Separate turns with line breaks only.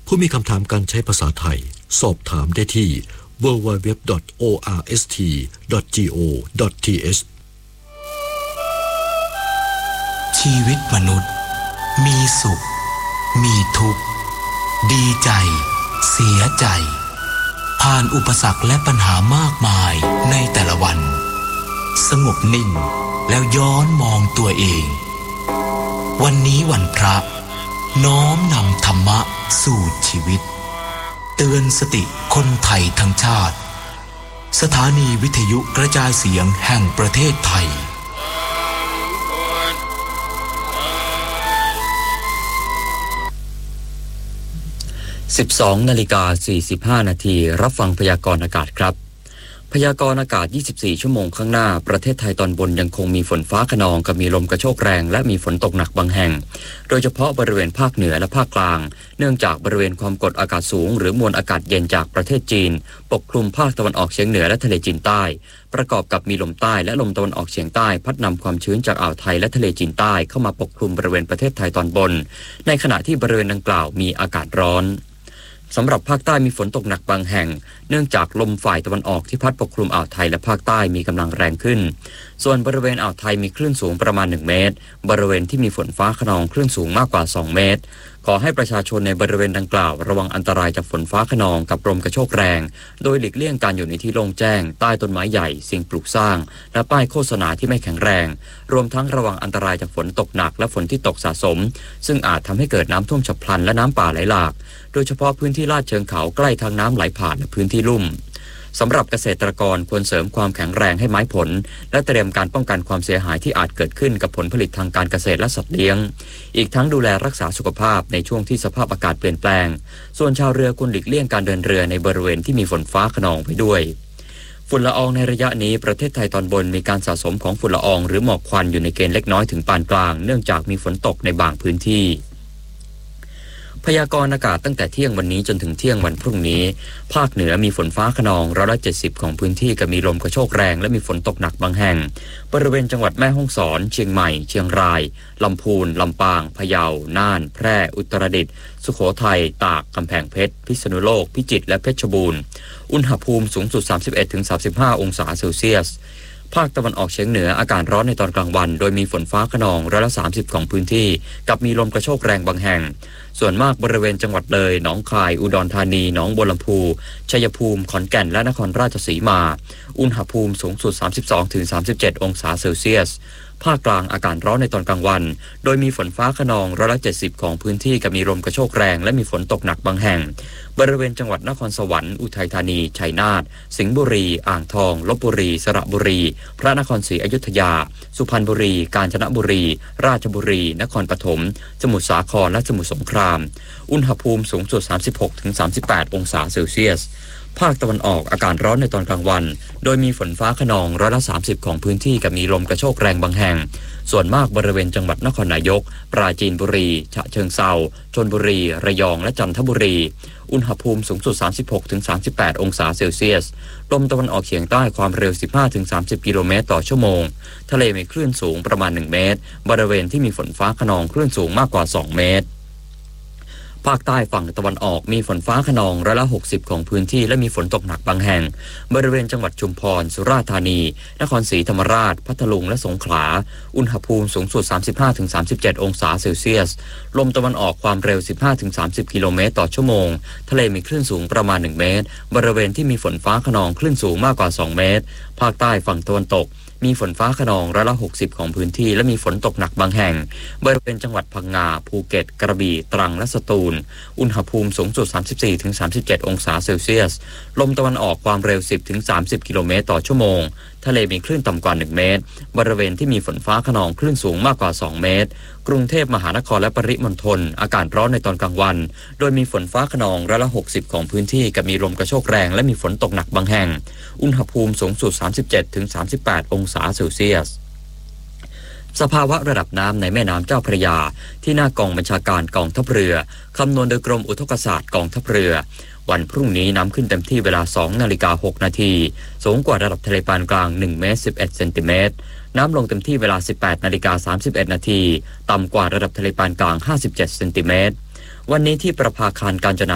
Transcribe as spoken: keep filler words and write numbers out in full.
ผู้มีคำถามการใช้ภาษาไทยสอบถามได้ที่ ดับเบิลยู ดับเบิลยู ดับเบิลยู ดอท โอ อาร์ เอส ที ดอท จี โอ ดอท ที เอช
ชีวิตมนุษย์มีสุขมีทุกข์ดีใจเสียใจผ่านอุปสรรคและปัญหามากมายในแต่ละวันสงบนิ่งแล้วย้อนมองตัวเองวันนี้วันพระน้อมนำธรรมะสู่ชีวิตเตือนสติคนไทยทั้งชาติสถานีวิทยุกระจายเสียงแห่งประเทศไทย
สิบสองนาฬิกาสี่สิบห้านาทีรับฟังพยากรณ์อากาศครับพยากรณ์อากาศยี่สิบสี่ชั่วโมงข้างหน้าประเทศไทยตอนบนยังคงมีฝนฟ้าคะนองกับมีลมกระโชกแรงและมีฝนตกหนักบางแห่งโดยเฉพาะบริเวณภาคเหนือและภาคกลางเนื่องจากบริเวณความกดอากาศสูงหรือมวลอากาศเย็นจากประเทศจีนปกคลุมภาคตะวันออกเฉียงเหนือและทะเลจีนใต้ประกอบกับมีลมใต้และลมตะวันออกเฉียงใต้พัดนำความชื้นจากอ่าวไทยและทะเลจีนใต้เข้ามาปกคลุมบริเวณประเทศไทยตอนบนในขณะที่บริเวณดังกล่าวมีอากาศร้อนสำหรับภาคใต้มีฝนตกหนักบางแห่งเนื่องจากลมฝ่ายตะวันออกที่พัดปกคลุมอ่าวไทยและภาคใต้มีกำลังแรงขึ้นส่วนบริเวณอ่าวไทยมีคลื่นสูงประมาณหนึ่งเมตรบริเวณที่มีฝนฟ้าคะนองคลื่นสูงมากกว่าสองเมตรขอให้ประชาชนในบริเวณดังกล่าวระวังอันตรายจากฝนฟ้าคะนองกับลมกระโชกแรงโดยหลีกเลี่ยงการอยู่ในที่โล่งแจ้งใต้ต้นไม้ใหญ่สิ่งปลูกสร้างและป้ายโฆษณาที่ไม่แข็งแรงรวมทั้งระวังอันตรายจากฝนตกหนักและฝนที่ตกสะสมซึ่งอาจทำให้เกิดน้ำท่วมฉับพลันและน้ำป่าไหลหลากโดยเฉพาะพื้นที่ลาดเชิงเขาใกล้ทางน้ำไหลผ่านและพื้นที่ลุ่มสำหรับเกษตรกรควรเสริมความแข็งแรงให้ไม้ผลและเตรียมการป้องกันความเสียหายที่อาจเกิดขึ้นกับผลผลิตทางการเกษตรและสัตว์เลี้ยงอีกทั้งดูแลรักษาสุขภาพในช่วงที่สภาพอากาศเปลี่ยนแปลงส่วนชาวเรือควรหลีกเลี่ยงการเดินเรือในบริเวณที่มีฝนฟ้าคะนองไปด้วยฝุ่นละอองในระยะนี้ประเทศไทยตอนบนมีการสะสมของฝุ่นละอองหรือหมอกควันอยู่ในเกณฑ์เล็กน้อยถึงปานกลางเนื่องจากมีฝนตกในบางพื้นที่พยากรณ์อากาศตั้งแต่เที่ยงวันนี้จนถึงเที่ยงวันพรุ่งนี้ภาคเหนือมีฝนฟ้าคะนองร้อยละเจ็ดสิบของพื้นที่กับมีลมกระโชกแรงและมีฝนตกหนักบางแห่งบริเวณจังหวัดแม่ฮ่องสอนเชียงใหม่เชียงรายลำพูนลำปางพะเยาน่านแพร่อุตรดิตถ์สุโขทัยตากกำแพงเพชรพิษณุโลกพิจิตรและเพชรบูรณ์อุณหภูมิสูงสุด สามสิบเอ็ดถึงสามสิบห้า องศาเซลเซียสภาคตะวันออกเฉียงเหนืออากาศร้อนในตอนกลางวันโดยมีฝนฟ้าคะนองร้อยละสามสิบของพื้นที่กับมีลมกระโชกแรงบางแห่งส่วนมากบริเวณจังหวัดเลยหนองคายอุดรธานีหนองบัวลำพูชัยภูมิขอนแก่นและนครราชสีมาอุณหภูมิสูงสุด สามสิบสองถึงสามสิบเจ็ด องศาเซลเซียสภาคกลางอากาศร้อนในตอนกลางวันโดยมีฝนฟ้าคะนองร้อยละเจ็ดสิบของพื้นที่กับมีลมกระโชกแรงและมีฝนตกหนักบางแห่งบริเวณจังหวัดนครสวรรค์อุทัยธานีชัยนาทสิงห์บุรีอ่างทองลพบุรีสระบุรีพระนครศรีอยุธยาสุพรรณบุรีกาญจนบุรีราชบุรีนครปฐมสมุทรสาครและสมุทรสงครามอุณหภูมิสูงสุด สามสิบหกถึงสามสิบแปด องศาเซลเซียสภาคตะวันออกอากาศร้อนในตอนกลางวันโดยมีฝนฟ้าคะนองร้อยละสามสิบของพื้นที่กับมีลมกระโชกแรงบางแห่งส่วนมากบริเวณจังหวัดนครนายกปราจีนบุรีฉะเชิงเทราชลบุรีระยองและจันทบุรีอุณหภูมิสูงสุด สามสิบหกถึงสามสิบแปด องศาเซลเซียสลมตะวันออกเฉียงใต้ความเร็ว สิบห้าถึงสามสิบ กิโลเมตรต่อชั่วโมงทะเลมีคลื่นสูงประมาณหนึ่งเมตรบริเวณที่มีฝนฟ้าคะนองคลื่นสูงมากกว่าสองเมตรภาคใต้ฝั่งตะวันออกมีฝนฟ้าคะนองร้อยละหกสิบของพื้นที่และมีฝนตกหนักบางแห่งบริเวณจังหวัดชุมพรสุราษฎร์ธานีนครศรีธรรมราชพัทลุงและสงขลาอุณหภูมิสูงสุด สามสิบห้าถึงสามสิบเจ็ด องศาเซลเซียสลมตะวันออกความเร็ว สิบห้าถึงสามสิบ กิโลเมตรต่อชั่วโมงทะเลมีคลื่นสูงประมาณหนึ่งเมตรบริเวณที่มีฝนฟ้าคะนองคลื่นสูงมากกว่าสองเมตรภาคใต้ฝั่งตะวันตกมีฝนฟ้าคะนองร้อยละหกสิบของพื้นที่และมีฝนตกหนักบางแห่งบริเวณจังหวัดพังงาภูเก็ตกระบี่ตรังและสตูลอุณหภูมิสูงสุด สามสิบสี่ถึงสามสิบเจ็ด องศาเซลเซียสลมตะวันออกความเร็ว สิบถึงสามสิบ กิโลเมตรต่อชั่วโมงทะเลมีคลื่นต่ำกว่าหนึ่งเมตรบริเวณที่มีฝนฟ้าคะนองคลื่นสูงมากกว่าสองเมตรกรุงเทพมหานครและปริมณฑลอากาศร้อนในตอนกลางวันโดยมีฝนฟ้าคะนองร้อยละหกสิบของพื้นที่กับมีลมกระโชกแรงและมีฝนตกหนักบางแห่งอุณหภูมิสูงสุด สามสิบเจ็ดถึงสามสิบแปด องศาเซลเซียสสภาวะระดับน้ำในแม่น้ำเจ้าพระยาที่หน้ากองบัญชาการกองทัพเรือคำนวณโดยกรมอุทกศาสตร์กองทัพเรือวันพรุ่งนี้น้ำขึ้นเต็มที่เวลา สองนาฬิกาหกนาทีสูงกว่าระดับทะเลปานกลางหนึ่งเมตรสิบเอ็ดเซนติเมตรน้ำลงเต็มที่เวลา สิบแปดนาฬิกาสามสิบเอ็ดนาทีต่ำกว่าระดับทะเลปานกลางห้าสิบเจ็ดเซนติเมตรวันนี้ที่ประภาคารกาญจนา